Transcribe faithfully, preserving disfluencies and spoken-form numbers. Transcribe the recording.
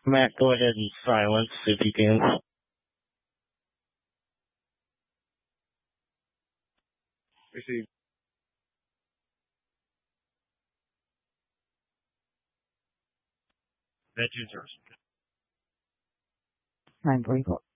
Matt, go ahead and silence if you can. Receive. Veterans. Nine forty-four.